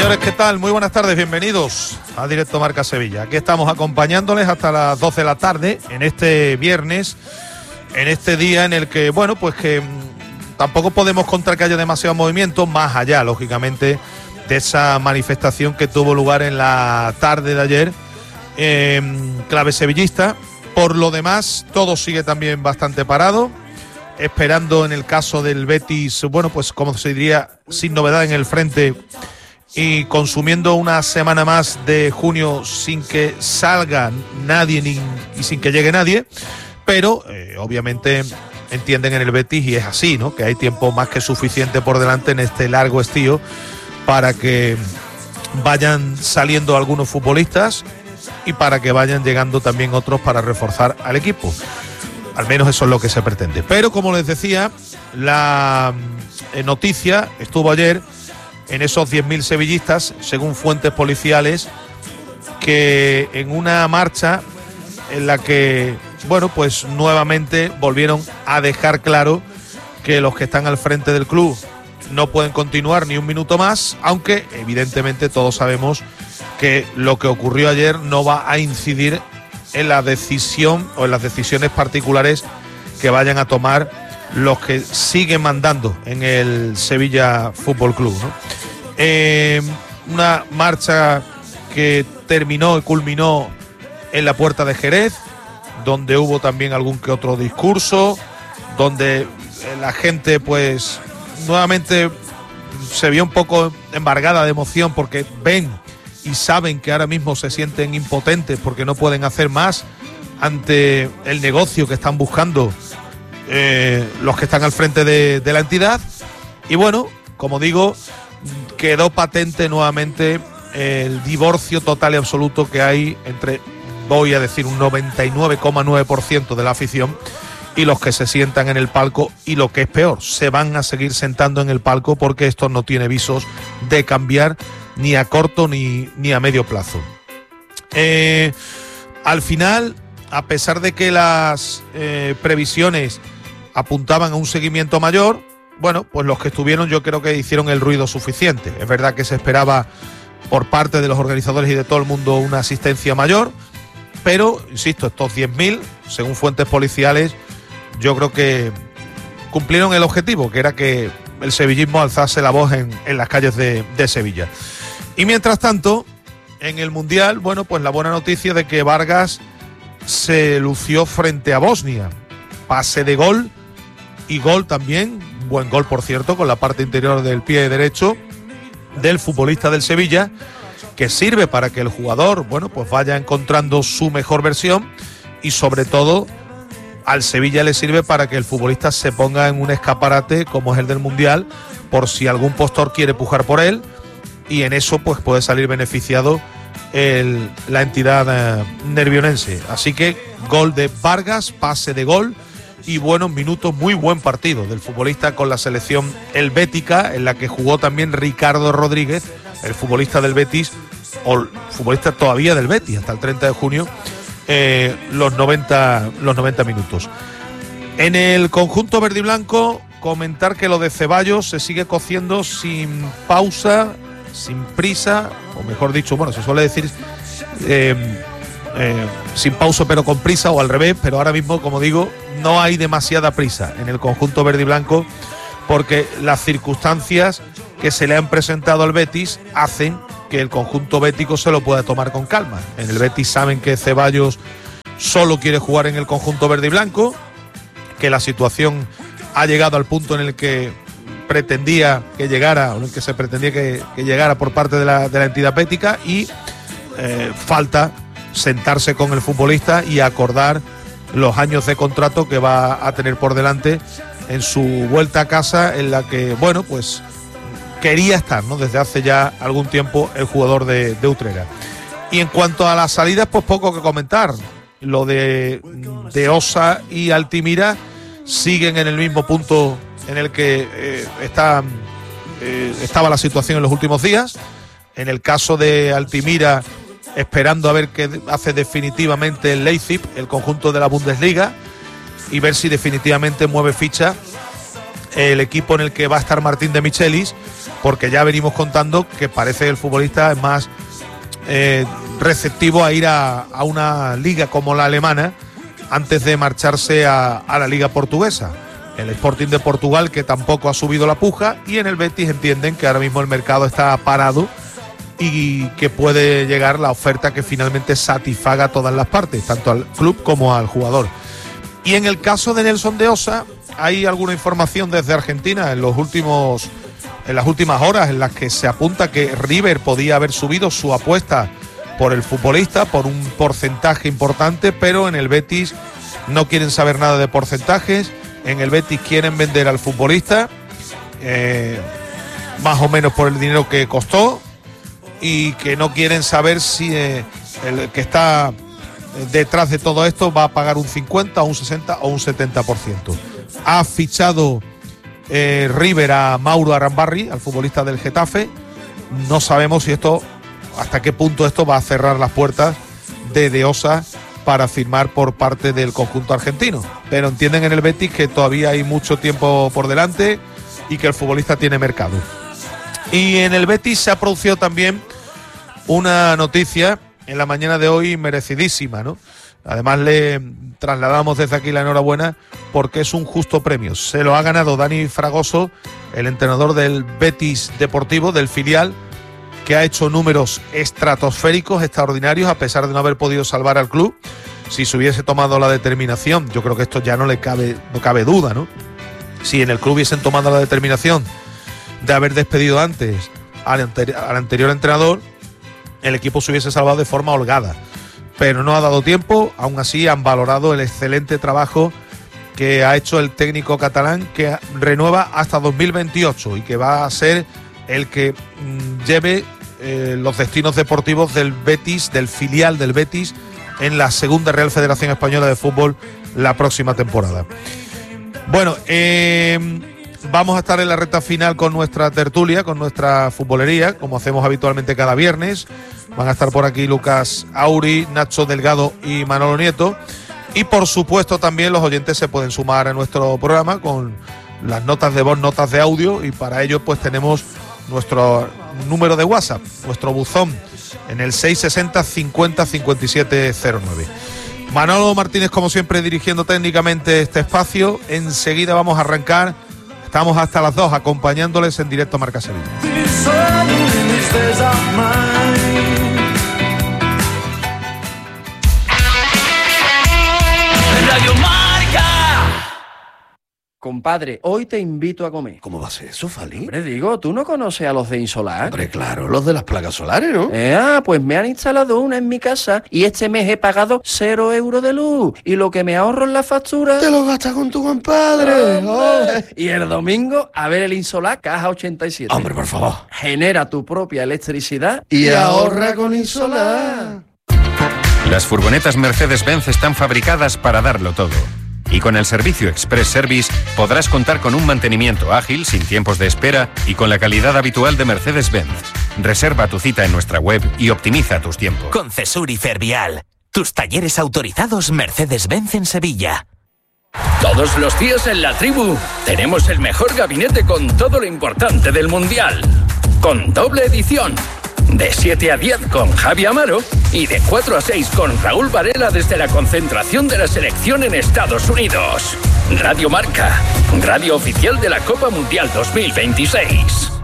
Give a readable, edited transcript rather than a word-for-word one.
Señores, ¿qué tal? Muy buenas tardes, bienvenidos a Directo Marca Sevilla. Aquí estamos acompañándoles hasta las 12 de la tarde, en este viernes, en este día en el que, bueno, pues que tampoco podemos contar que haya demasiado movimiento, más allá, lógicamente, de esa manifestación que tuvo lugar en la tarde de ayer, clave sevillista. Por lo demás, todo sigue también bastante parado, esperando en el caso del Betis, bueno, pues como se diría, sin novedad en el frente y consumiendo una semana más de junio sin que salga nadie y sin que llegue nadie, pero obviamente entienden en el Betis, y es así, ¿no?, que hay tiempo más que suficiente por delante en este largo estío para que vayan saliendo algunos futbolistas y para que vayan llegando también otros para reforzar al equipo. Al menos eso es lo que se pretende. Pero como les decía, la noticia estuvo ayer en esos 10.000 sevillistas, según fuentes policiales, que en una marcha en la que, bueno, pues nuevamente volvieron a dejar claro que los que están al frente del club no pueden continuar ni un minuto más, aunque evidentemente todos sabemos que lo que ocurrió ayer no va a incidir en la decisión o en las decisiones particulares que vayan a tomar los que siguen mandando en el Sevilla Fútbol Club, ¿no? Una marcha que terminó y culminó en la Puerta de Jerez, donde hubo también algún que otro discurso, donde la gente pues nuevamente se vio un poco embargada de emoción porque ven y saben que ahora mismo se sienten impotentes porque no pueden hacer más ante el negocio que están buscando los que están al frente de la entidad. Y bueno, como digo, quedó patente nuevamente el divorcio total y absoluto que hay entre, voy a decir, un 99,9% de la afición y los que se sientan en el palco, y lo que es peor, se van a seguir sentando en el palco porque esto no tiene visos de cambiar ni a corto ni a medio plazo. Al final, a pesar de que las previsiones apuntaban a un seguimiento mayor, bueno, pues los que estuvieron yo creo que hicieron el ruido suficiente. Es verdad que se esperaba por parte de los organizadores y de todo el mundo una asistencia mayor, pero, insisto, estos 10.000, según fuentes policiales, yo creo que cumplieron el objetivo, que era que el sevillismo alzase la voz en las calles de Sevilla. Y mientras tanto, en el Mundial, bueno, pues la buena noticia de que Vargas se lució frente a Bosnia. Pase de gol y gol también, buen gol por cierto, con la parte interior del pie derecho del futbolista del Sevilla, que sirve para que el jugador, bueno, pues vaya encontrando su mejor versión, y sobre todo al Sevilla le sirve para que el futbolista se ponga en un escaparate como es el del Mundial, por si algún postor quiere pujar por él, y en eso pues puede salir beneficiado la entidad nervionense. Así que gol de Vargas, pase de gol y buenos minutos, muy buen partido del futbolista con la selección helvética, en la que jugó también Ricardo Rodríguez, el futbolista del Betis, o el futbolista todavía del Betis hasta el 30 de junio, los 90 minutos. En el conjunto verde y blanco, comentar que lo de Ceballos se sigue cociendo sin pausa, sin prisa, o mejor dicho, bueno, se suele decir sin pausa pero con prisa, o al revés, pero ahora mismo, como digo, no hay demasiada prisa en el conjunto verde y blanco, porque las circunstancias que se le han presentado al Betis hacen que el conjunto bético se lo pueda tomar con calma. En el Betis saben que Ceballos solo quiere jugar en el conjunto verde y blanco, que la situación ha llegado al punto en el que pretendía que llegara, o en el que se pretendía que llegara por parte de la entidad bética, y falta sentarse con el futbolista y acordar los años de contrato que va a tener por delante en su vuelta a casa, en la que, bueno, pues quería estar, ¿no?, desde hace ya algún tiempo el jugador de Utrera. Y en cuanto a las salidas, pues poco que comentar. Lo de Osa y Altimira siguen en el mismo punto en el que estaba la situación en los últimos días. En el caso de Altimira, esperando a ver qué hace definitivamente el Leipzig, el conjunto de la Bundesliga, y ver si definitivamente mueve ficha el equipo en el que va a estar Martín de Michelis, porque ya venimos contando que parece que el futbolista es más receptivo a ir a una liga como la alemana antes de marcharse a la liga portuguesa. El Sporting de Portugal, que tampoco ha subido la puja, y en el Betis entienden que ahora mismo el mercado está parado y que puede llegar la oferta que finalmente satisfaga a todas las partes, tanto al club como al jugador. Y en el caso de Nelson de Osa, hay alguna información desde Argentina en las últimas horas en las que se apunta que River podía haber subido su apuesta por el futbolista por un porcentaje importante, pero en el Betis no quieren saber nada de porcentajes. En el Betis quieren vender al futbolista más o menos por el dinero que costó, y que no quieren saber si el que está detrás de todo esto va a pagar un 50, un 60 o un 70%. Ha fichado River a Mauro Arambarri, al futbolista del Getafe. No sabemos si hasta qué punto esto va a cerrar las puertas de Osa para firmar por parte del conjunto argentino, pero entienden en el Betis que todavía hay mucho tiempo por delante y que el futbolista tiene mercado. Y en el Betis se ha producido también una noticia en la mañana de hoy merecidísima, ¿no? Además le trasladamos desde aquí la enhorabuena porque es un justo premio. Se lo ha ganado Dani Fragoso, el entrenador del Betis Deportivo, del filial, que ha hecho números estratosféricos, extraordinarios, a pesar de no haber podido salvar al club. Si se hubiese tomado la determinación, yo creo que esto ya no cabe duda, ¿no? Si en el club hubiesen tomado la determinación de haber despedido antes al anterior entrenador, el equipo se hubiese salvado de forma holgada. Pero no ha dado tiempo. Aún así han valorado el excelente trabajo que ha hecho el técnico catalán, que renueva hasta 2028 y que va a ser el que lleve los destinos deportivos del Betis, del filial del Betis, en la segunda Real Federación Española de Fútbol la próxima temporada. Bueno, vamos a estar en la recta final con nuestra tertulia, con nuestra futbolería, como hacemos habitualmente cada viernes. Van a estar por aquí Lucas Auri, Nacho Delgado y Manolo Nieto. Y por supuesto también los oyentes se pueden sumar a nuestro programa con las notas de voz, notas de audio, y para ello pues tenemos nuestro número de WhatsApp, nuestro buzón, en el 660 50 57 09. Manolo Martínez, como siempre, dirigiendo técnicamente este espacio. Enseguida vamos a arrancar. Estamos hasta las 2 acompañándoles en directo Marca Sevilla. Radio Marca. Compadre, hoy te invito a comer. ¿Cómo va a ser eso, Fali? Hombre, digo, ¿tú no conoces a los de Insolar? Hombre, claro, los de las placas solares, ¿no? Pues me han instalado una en mi casa y este mes he pagado 0 euros de luz. Y lo que me ahorro en la factura... ¡Te lo gastas con tu compadre! Oh. Y el domingo, a ver el Insolar Caja 87. Hombre, por favor. Genera tu propia electricidad y ahorra con Insolar. Las furgonetas Mercedes-Benz están fabricadas para darlo todo. Y con el servicio Express Service podrás contar con un mantenimiento ágil, sin tiempos de espera y con la calidad habitual de Mercedes-Benz. Reserva tu cita en nuestra web y optimiza tus tiempos. Concesur y Fervial, tus talleres autorizados Mercedes-Benz en Sevilla. Todos los días en La Tribu tenemos el mejor gabinete con todo lo importante del Mundial. Con doble edición. De 7 a 10 con Javi Amaro y de 4 a 6 con Raúl Varela desde la concentración de la selección en Estados Unidos. Radio Marca, radio oficial de la Copa Mundial 2026.